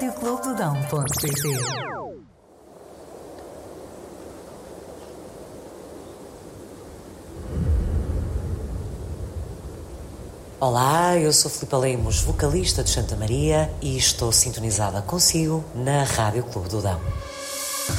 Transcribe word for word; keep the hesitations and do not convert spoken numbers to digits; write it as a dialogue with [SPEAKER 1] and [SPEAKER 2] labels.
[SPEAKER 1] clube do dão ponto pt. Olá, eu sou Filipa Lemos, vocalista de Santa Maria, e estou sintonizada consigo na Rádio Clube do Dão.